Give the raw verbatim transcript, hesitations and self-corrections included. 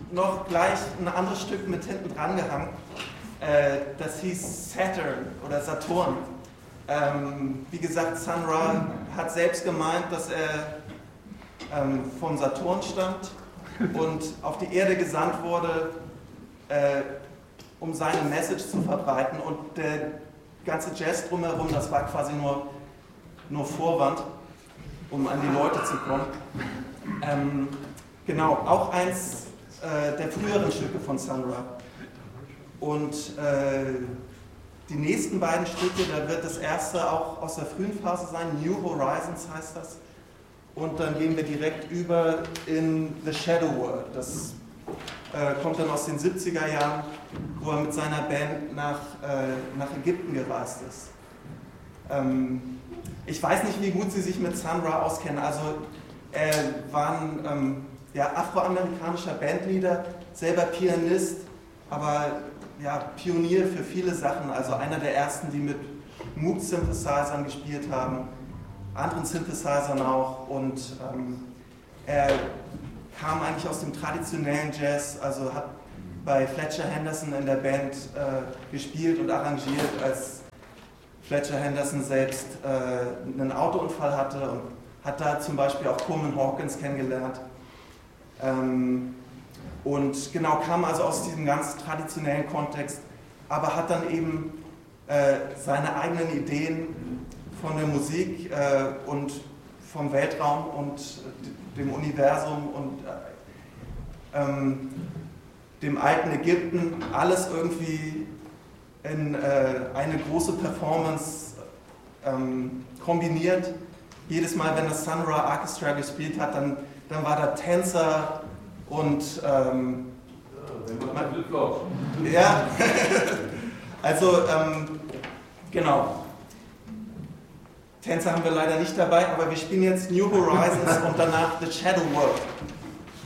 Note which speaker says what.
Speaker 1: noch gleich ein anderes Stück mit hinten dran gehangen. Äh, das hieß Saturn oder Saturn. Ähm, wie gesagt, Sun Ra hat selbst gemeint, dass er ähm, vom Saturn stammt und auf die Erde gesandt wurde, äh, um seine Message zu verbreiten. Und der ganze Jazz drumherum, das war quasi nur, nur Vorwand, um an die Leute zu kommen. Ähm, genau, auch eins äh, der früheren Stücke von Sun Ra. Und äh, die nächsten beiden Stücke, da wird das erste auch aus der frühen Phase sein, New Horizons heißt das. Und dann gehen wir direkt über in The Shadow World. Das äh, kommt dann aus den siebziger Jahren, wo er mit seiner Band nach, äh, nach Ägypten gereist ist. Ähm, ich weiß nicht, wie gut Sie sich mit Sun Ra auskennen. Also er war ein ähm, ja, afroamerikanischer Bandleader, selber Pianist, aber ja, Pionier für viele Sachen. Also einer der ersten, die mit Moog Synthesizern gespielt haben, anderen Synthesizern auch. Und ähm, er kam eigentlich aus dem traditionellen Jazz, also hat bei Fletcher Henderson in der Band äh, gespielt und arrangiert, als Fletcher Henderson selbst äh, einen Autounfall hatte, und hat da zum Beispiel auch Coleman Hawkins kennengelernt. Ähm, und genau, kam also aus diesem ganz traditionellen Kontext, aber hat dann eben äh, seine eigenen Ideen von der Musik äh, und vom Weltraum und dem Universum und äh, ähm, dem alten Ägypten, alles irgendwie in äh, eine große Performance ähm, kombiniert. Jedes Mal, wenn das Sun Ra Orchestra gespielt hat, dann, dann war da Tänzer und ähm, ja, ja. Also ähm, genau. Tänzer haben wir leider nicht dabei, aber wir spielen jetzt New Horizons und danach The Shadow World.